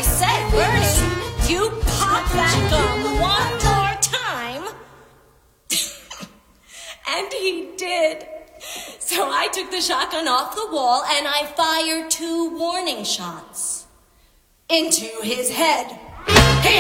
I said, Bernie, you pop that gum one more time. And he did. So I took the shotgun off the wall and I fired 2 warning shots into his head. He